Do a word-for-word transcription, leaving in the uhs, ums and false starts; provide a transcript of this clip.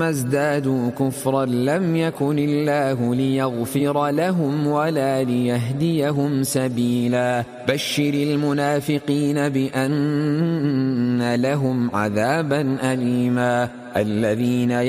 ثم ازدادوا كفرا لم يكن الله ليغفر لهم ولا ليهديهم سبيلا. بشر المنافقين بأن لهم عذابا أليما الذين